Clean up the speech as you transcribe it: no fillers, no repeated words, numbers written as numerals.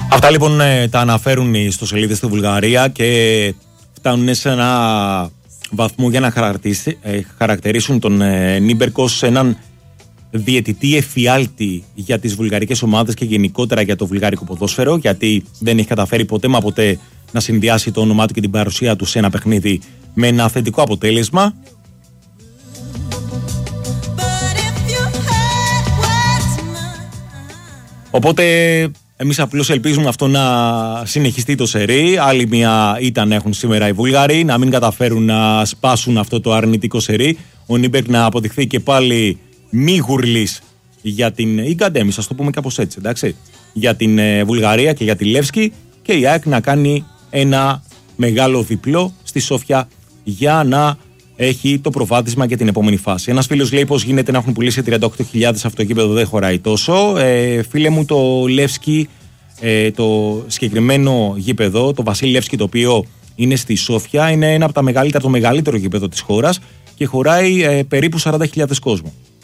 Αυτά λοιπόν τα αναφέρουν οι ιστοσελίδες στη Βουλγαρία και φτάνουν σε ένα βαθμό για να χαρακτηρίσουν τον Νίμπερκ ως έναν διαιτητή εφιάλτη για τις βουλγαρικές ομάδες και γενικότερα για το βουλγάρικο ποδόσφαιρο, γιατί δεν έχει καταφέρει ποτέ μα ποτέ να συνδυάσει το όνομά του και την παρουσία του σε ένα παιχνίδι με ένα θετικό αποτέλεσμα. Οπότε εμείς απλώς ελπίζουμε αυτό να συνεχιστεί το σερί. Άλλη μια ήττα έχουν σήμερα οι Βούλγαροι, να μην καταφέρουν να σπάσουν αυτό το αρνητικό σερί. Ο Νίμπερκ να αποδειχθεί και πάλι μη γουρλής για την Ιγκαντέμις, ας το πούμε κάπως έτσι, εντάξει, για την Βουλγαρία και για τη Λεύσκη, και η ΑΕΚ να κάνει ένα μεγάλο διπλό στη Σόφια για να έχει το προβάδισμα για την επόμενη φάση. Ένας φίλος λέει πως γίνεται να έχουν πουλήσει 38.000, αυτό το γήπεδο δεν χωράει τόσο. Φίλε μου, το Λεύσκι, το συγκεκριμένο γήπεδο, το Βασίλη Λεύσκι, το οποίο είναι στη Σόφια, είναι ένα από τα μεγαλύτερα, το μεγαλύτερο γήπεδο της χώρας και χωράει περίπου 40.000 κόσμο.